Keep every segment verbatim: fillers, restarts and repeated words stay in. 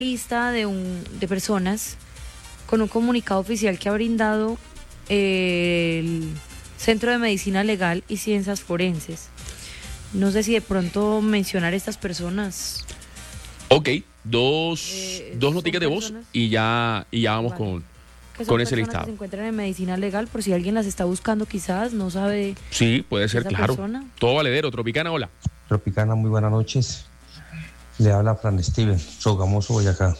Lista de, un, de personas con un comunicado oficial que ha brindado eh, el Centro de Medicina Legal y Ciencias Forenses. No sé si de pronto mencionar estas personas. Ok, dos, eh, dos noticias de voz y ya, y ya vamos vale. con, con ese listado. Que se encuentran en medicina legal, por si alguien las está buscando quizás, no sabe. Sí, puede ser, claro. Persona. Todo valedero. Tropicana, hola. Tropicana, muy buenas noches. Le habla Fran Steven, Sogamoso, Boyacá.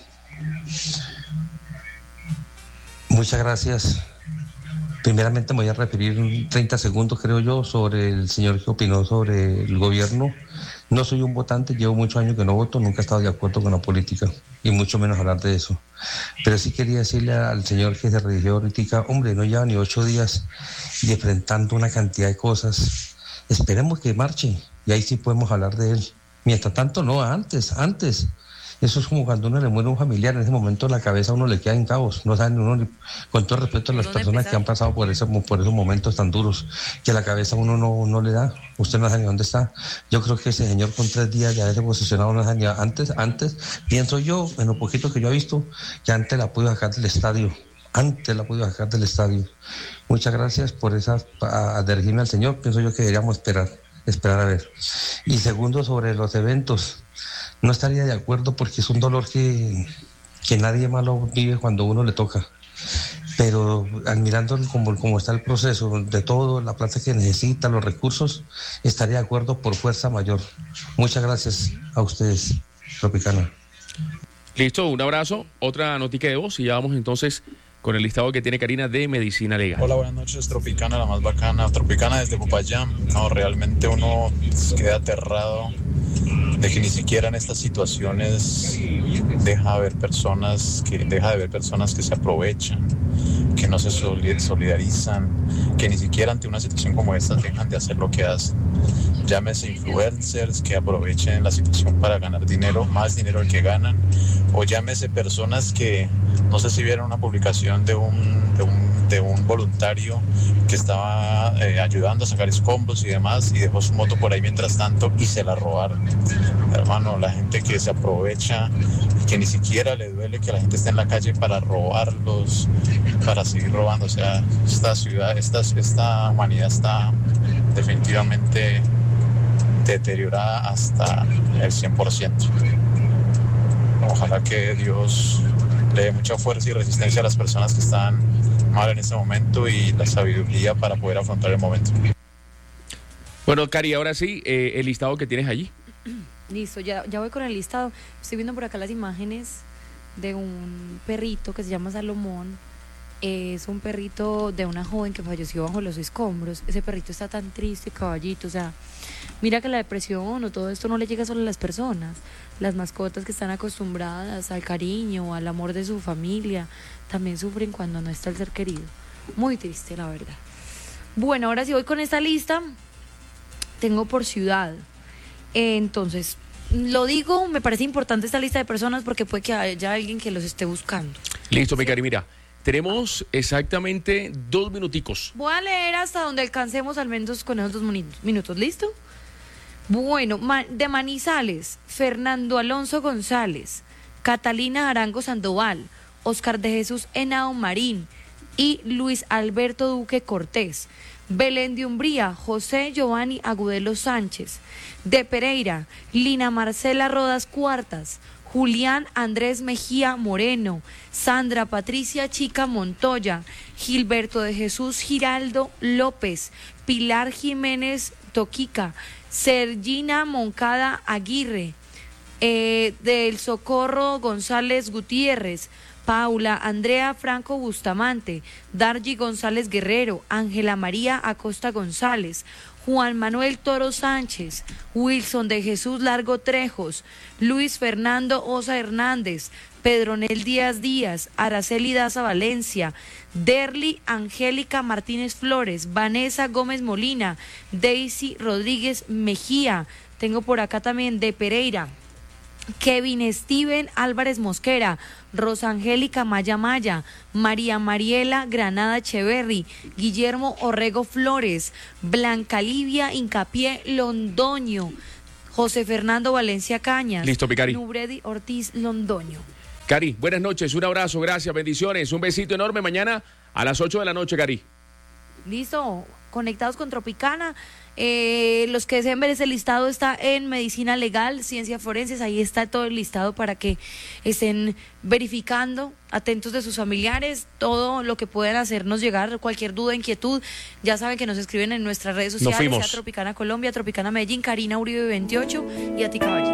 Muchas gracias. Primeramente me voy a referir treinta segundos, creo yo, sobre el señor que opinó sobre el gobierno. No soy un votante, llevo muchos años que no voto, nunca he estado de acuerdo con la política, y mucho menos hablar de eso. Pero sí quería decirle al señor que se religió ahorita, hombre, no lleva ni ocho días y enfrentando una cantidad de cosas. Esperemos que marche, y ahí sí podemos hablar de él. Mientras tanto, no, antes, antes. Eso es como cuando uno le muere a un familiar, en ese momento la cabeza a uno le queda en caos. No saben uno, con todo respeto a las personas que han pasado por, ese, por esos momentos tan duros, que la cabeza a uno no, no le da. Usted no sabe ni dónde está. Yo creo que ese señor con tres días de haberse posicionado no sabe ni antes, antes, pienso yo, en lo poquito que yo he visto, que antes la pude sacar del estadio. Antes la pude sacar del estadio. Muchas gracias por esa adherirme al señor. Pienso yo que deberíamos esperar. esperar a ver. Y segundo, sobre los eventos, no estaría de acuerdo porque es un dolor que, que nadie más lo vive cuando uno le toca, pero admirando como, como está el proceso de todo, la plata que necesita, los recursos, estaría de acuerdo por fuerza mayor. Muchas gracias a ustedes, Tropicana. Listo, un abrazo, otra notica de voz y ya vamos entonces con el listado que tiene Karina de Medicina Legal. Hola, buenas noches, Tropicana, la más bacana. Tropicana desde Popayán. No, realmente uno queda aterrado de que ni siquiera en estas situaciones deja de ver personas que, deja de ver personas que se aprovechan, que no se solidarizan, que ni siquiera ante una situación como esta dejan de hacer lo que hacen. Llámese influencers que aprovechen la situación para ganar dinero, más dinero del que ganan, o llámese personas que, no sé si vieron una publicación de un, de un, de un voluntario que estaba eh, ayudando a sacar escombros y demás, y dejó su moto por ahí mientras tanto y se la robaron. Hermano, la gente que se aprovecha, que ni siquiera le duele que la gente esté en la calle para robarlos, para seguir robando. O sea, esta ciudad, esta, esta humanidad está definitivamente deteriorada hasta el cien por ciento. Ojalá que Dios le dé mucha fuerza y resistencia a las personas que están mal en este momento y la sabiduría para poder afrontar el momento. Bueno, Cari, ahora sí, eh, el listado que tienes allí. Listo, ya, ya voy con el listado. Estoy viendo por acá las imágenes de un perrito que se llama Salomón. Es un perrito de una joven que falleció bajo los escombros. Ese perrito está tan triste, caballito. O sea, mira que la depresión o todo esto no le llega solo a las personas. Las mascotas que están acostumbradas al cariño, al amor de su familia, también sufren cuando no está el ser querido. Muy triste, la verdad. Bueno, ahora sí voy con esta lista. Tengo por ciudad. Entonces, lo digo, me parece importante esta lista de personas porque puede que haya alguien que los esté buscando. Listo, mi Cari, mira. Tenemos exactamente dos minuticos. Voy a leer hasta donde alcancemos al menos con esos dos minutos. ¿Listo? Bueno, de Manizales, Fernando Alonso González, Catalina Arango Sandoval, Oscar de Jesús Henao Marín y Luis Alberto Duque Cortés. Belén de Umbría, José Giovanni Agudelo Sánchez. De Pereira, Lina Marcela Rodas Cuartas, Julián Andrés Mejía Moreno, Sandra Patricia Chica Montoya, Gilberto de Jesús Giraldo López, Pilar Jiménez Toquica, Sergina Moncada Aguirre, eh, del Socorro González Gutiérrez, Paula Andrea Franco Bustamante, Dargy González Guerrero, Ángela María Acosta González, Juan Manuel Toro Sánchez, Wilson de Jesús Largo Trejos, Luis Fernando Osa Hernández, Pedronel Díaz Díaz, Araceli Daza Valencia, Derly Angélica Martínez Flores, Vanessa Gómez Molina, Daisy Rodríguez Mejía. Tengo por acá también de Pereira, Kevin Steven Álvarez Mosquera, Rosangélica Maya Maya, María Mariela Granada Echeverry, Guillermo Orrego Flores, Blanca Livia Incapié Londoño, José Fernando Valencia Cañas. Listo, Picari. Nubredi Ortiz Londoño. Cari, buenas noches, un abrazo, gracias, bendiciones, un besito enorme mañana a las ocho de la noche, Cari. Listo, conectados con Tropicana. Eh, los que deseen ver ese listado está en Medicina Legal, Ciencias Forenses, ahí está todo el listado para que estén verificando, atentos de sus familiares, todo lo que puedan hacernos llegar, cualquier duda, inquietud, ya saben que nos escriben en nuestras redes sociales, sea Tropicana Colombia, Tropicana Medellín, Karina Uribe veintiocho y a ti, caballero.